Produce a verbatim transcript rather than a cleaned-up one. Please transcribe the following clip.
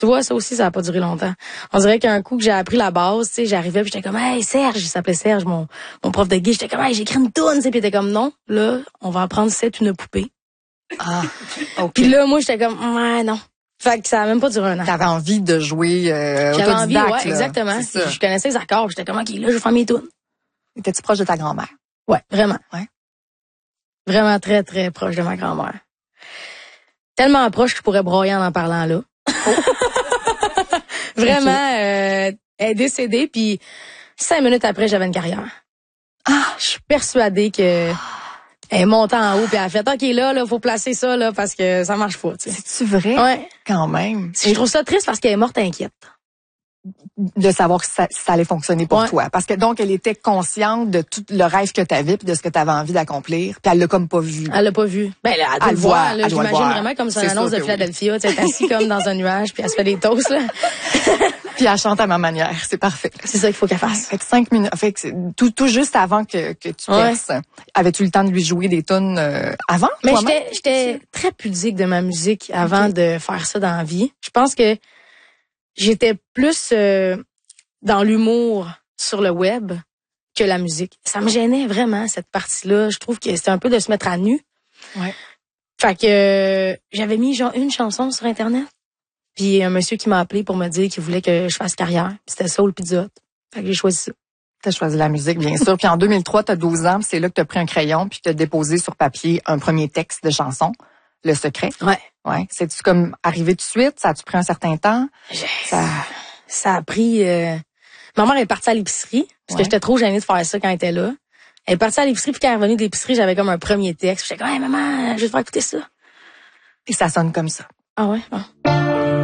Tu vois, ça aussi, ça a pas duré longtemps. On dirait qu'un coup que j'ai appris la base, tu sais, j'arrivais puis j'étais comme, hey, Serge, il s'appelait Serge, mon, mon prof de guide, j'étais comme, hey, j'ai écrit une toune, tu sais, puis il était comme, non, là, on va apprendre c'est une poupée. Ah, OK. Puis là, moi, j'étais comme, ouais, non. Fait que ça a même pas duré un an. T'avais envie de jouer euh, J'avais envie, autodidacte, ouais, là. exactement. C'est ça. Je connaissais les accords, j'étais comme, OK, là, je vais faire mes tounes. Étais-tu proche de ta grand-mère? Ouais, vraiment. Ouais. Vraiment très, très proche de ma grand-mère. Tellement proche que je pourrais broyer en en parlant là. Oh. Vraiment, okay. euh, elle est décédée, puis cinq minutes après, j'avais une carrière. Ah, je suis persuadée que elle est montée en haut, puis elle a fait, OK, là, là, faut placer ça, là, parce que ça marche pas, tu sais. C'est-tu vrai? Ouais. Quand même. Je trouve ça triste parce qu'elle est morte inquiète. De savoir si ça, si ça allait fonctionner pour ouais. toi. Parce que donc, elle était consciente de tout le rêve que tu avais puis de ce que tu avais envie d'accomplir. Puis elle l'a comme pas vu. Elle l'a pas vu. Ben, elle, elle, elle le voit. Là, j'imagine voir. vraiment comme sur une annonce de Philadelphia. Oui. Tu sais, assis comme dans un nuage puis elle se fait des toasts, là. Puis elle chante à ma manière. C'est parfait. C'est ça qu'il faut qu'elle fasse. Fait que cinq minutes. Fait que tout, tout juste avant que, que tu perces. Ouais. Avais-tu le temps de lui jouer des tunes euh, avant? Mais j'étais, j'étais très pudique de ma musique avant okay. de faire ça dans la vie. Je pense que j'étais plus euh, dans l'humour sur le web que la musique. Ça me gênait vraiment, cette partie-là. Je trouve que c'était un peu de se mettre à nu. Ouais. Fait que euh, j'avais mis genre une chanson sur Internet. Puis un monsieur qui m'a appelé pour me dire qu'il voulait que je fasse carrière. Puis c'était Soul Pizza Hut. Fait que j'ai choisi ça. T'as choisi la musique, bien sûr. Puis en deux mille trois, t'as douze ans. C'est là que t'as pris un crayon puis t'as déposé sur papier un premier texte de chanson, Le Secret. Ouais. Ouais. C'est-tu comme arrivé tout de suite? Ça a-tu pris un certain temps? Ça, ça a pris... Euh... Ma mère est partie à l'épicerie, parce ouais. que j'étais trop gênée de faire ça quand elle était là. Elle est partie à l'épicerie, puis quand elle est revenue de l'épicerie, j'avais comme un premier texte. J'étais comme, hey, maman, je vais te faire écouter ça. Et ça sonne comme ça. Ah ouais? Ah.